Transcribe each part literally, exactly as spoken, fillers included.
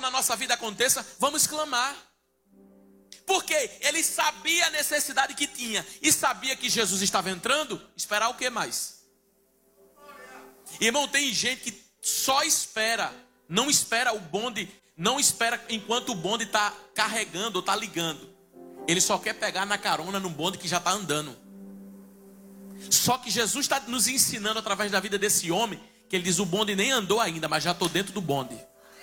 na nossa vida aconteça, vamos clamar. Porque ele sabia a necessidade que tinha e sabia que Jesus estava entrando. Esperar o que mais? Irmão, tem gente que só espera, não espera o bonde, não espera enquanto o bonde está carregando ou está ligando. Ele só quer pegar na carona num bonde que já está andando. Só que Jesus está nos ensinando através da vida desse homem, que ele diz, o bonde nem andou ainda, mas já estou dentro do bonde.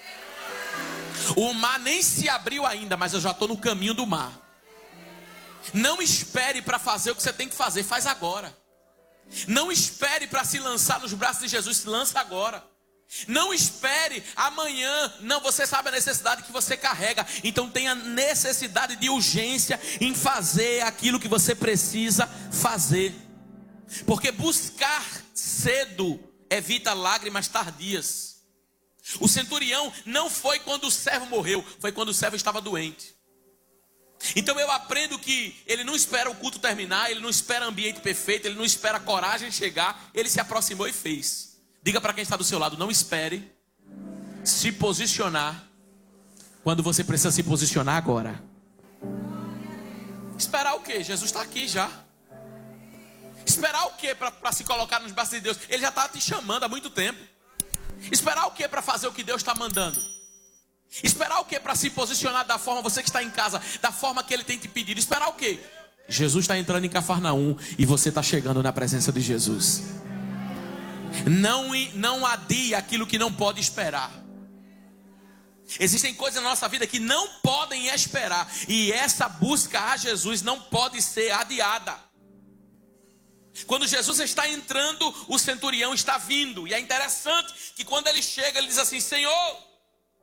O mar nem se abriu ainda, mas eu já estou no caminho do mar. Não espere para fazer o que você tem que fazer, faz agora. Não espere para se lançar nos braços de Jesus, se lança agora. Não espere amanhã. Não, você sabe a necessidade que você carrega. Então tenha necessidade de urgência em fazer aquilo que você precisa fazer. Porque buscar cedo evita lágrimas tardias. O centurião não foi quando o servo morreu, foi quando o servo estava doente. Então eu aprendo que ele não espera o culto terminar, ele não espera ambiente perfeito, ele não espera a coragem chegar, ele se aproximou e fez. Diga para quem está do seu lado, não espere se posicionar quando você precisa se posicionar agora. Esperar o quê? Jesus está aqui já. Esperar o quê para se colocar nos braços de Deus? Ele já está te chamando há muito tempo. Esperar o quê para fazer o que Deus está mandando? Esperar o quê para se posicionar da forma, você que está em casa, da forma que Ele tem te pedido? Esperar o quê? Jesus está entrando em Cafarnaum e você está chegando na presença de Jesus. Não, não adie aquilo que não pode esperar. Existem coisas na nossa vida que não podem esperar, e essa busca a Jesus não pode ser adiada. Quando Jesus está entrando, o centurião está vindo. E é interessante que quando ele chega, ele diz assim, Senhor.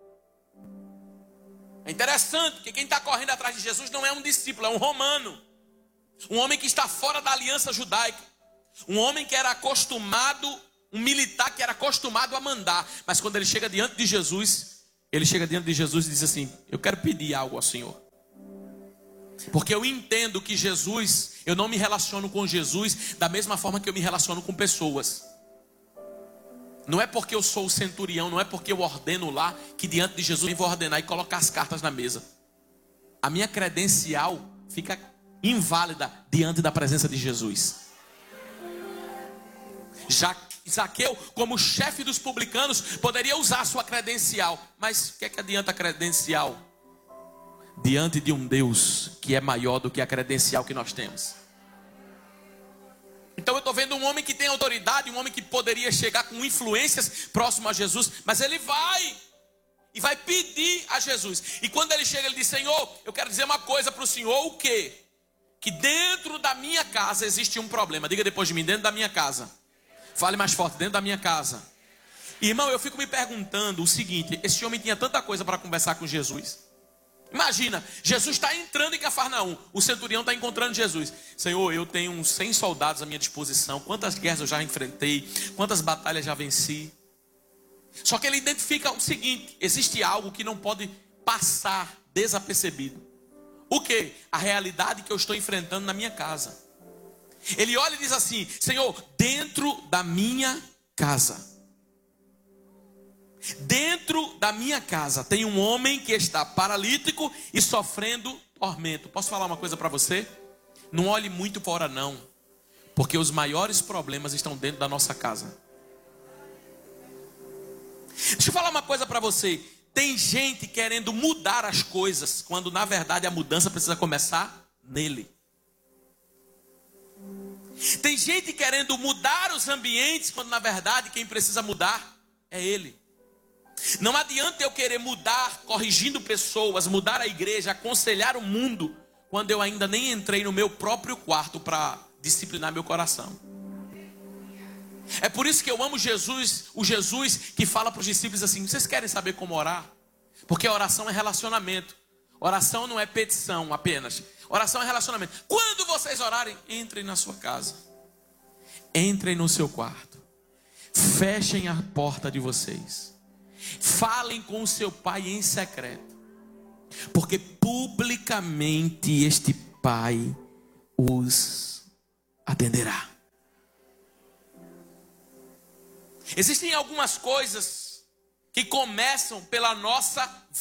É interessante que quem está correndo atrás de Jesus não é um discípulo, é um romano. Um homem que está fora da aliança judaica. Um homem que era acostumado, um militar que era acostumado a mandar. Mas quando ele chega diante de Jesus, ele chega diante de Jesus e diz assim, eu quero pedir algo ao Senhor. Porque eu entendo que Jesus, eu não me relaciono com Jesus da mesma forma que eu me relaciono com pessoas. Não é porque eu sou o centurião, não é porque eu ordeno lá, que diante de Jesus eu vou ordenar e colocar as cartas na mesa. A minha credencial fica inválida diante da presença de Jesus. Já Zaqueu, como chefe dos publicanos, poderia usar a sua credencial. Mas o que é que adianta a credencial diante de um Deus que é maior do que a credencial que nós temos? Então eu estou vendo um homem que tem autoridade, um homem que poderia chegar com influências próximo a Jesus, mas ele vai e vai pedir a Jesus. E quando ele chega, ele diz, Senhor, eu quero dizer uma coisa para o Senhor, o quê? Que dentro da minha casa existe um problema. Diga depois de mim, dentro da minha casa. Fale mais forte, dentro da minha casa. Irmão, eu fico me perguntando o seguinte, esse homem tinha tanta coisa para conversar com Jesus. Imagina, Jesus está entrando em Cafarnaum, o centurião está encontrando Jesus. Senhor, eu tenho uns cem soldados à minha disposição. Quantas guerras eu já enfrentei, quantas batalhas já venci. Só que ele identifica o seguinte, existe algo que não pode passar desapercebido. O quê? A realidade que eu estou enfrentando na minha casa. Ele olha e diz assim, Senhor, dentro da minha casa. Dentro da minha casa tem um homem que está paralítico e sofrendo tormento. Posso falar uma coisa para você? Não olhe muito fora não, porque os maiores problemas estão dentro da nossa casa. Deixa eu falar uma coisa para você. Tem gente querendo mudar as coisas, quando na verdade a mudança precisa começar nele. Tem gente querendo mudar os ambientes, quando na verdade quem precisa mudar é ele. Não adianta eu querer mudar, corrigindo pessoas, mudar a igreja, aconselhar o mundo, quando eu ainda nem entrei no meu próprio quarto para disciplinar meu coração. É por isso que eu amo Jesus, o Jesus que fala para os discípulos assim, vocês querem saber como orar? Porque a oração é relacionamento. Oração não é petição apenas. Oração é relacionamento. Quando vocês orarem, entrem na sua casa. Entrem no seu quarto. Fechem a porta de vocês. Falem com o seu pai em secreto, porque publicamente este pai os atenderá. Existem algumas coisas que começam pela nossa